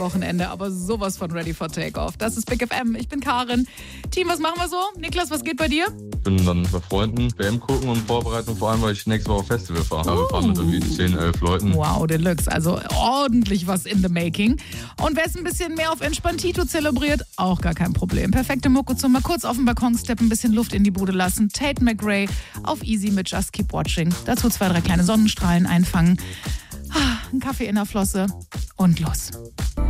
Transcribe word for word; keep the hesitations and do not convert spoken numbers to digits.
Wochenende, aber sowas von ready for takeoff. Das ist Big F M. Ich bin Karin. Team, was machen wir so? Niklas, was geht bei dir? Ich bin dann bei Freunden W M gucken und vorbereiten, vor allem, weil ich nächste Woche auf Festival fahre. Uh. Wir fahren mit irgendwie zehn, elf Leuten. Wow, Deluxe. Also ordentlich was in the making. Und wer es ein bisschen mehr auf Entspanntito zelebriert, auch gar kein Problem. Perfekte Mucke zum mal kurz auf den Balkon steppen, ein bisschen Luft in die Bude lassen. Tate McRae auf Easy mit Just Keep Watching. Dazu zwei, drei kleine Sonnenstrahlen einfangen. Ein Kaffee in der Flosse und los.